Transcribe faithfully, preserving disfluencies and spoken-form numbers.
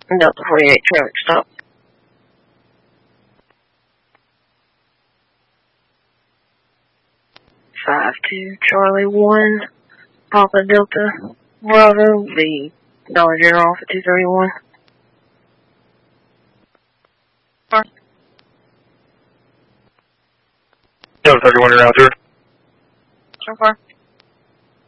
Delta forty-eight traffic stop. five two Charlie one, Papa Delta Bravo, the Dollar General for two thirty-one. Delta thirty-one, you're out there.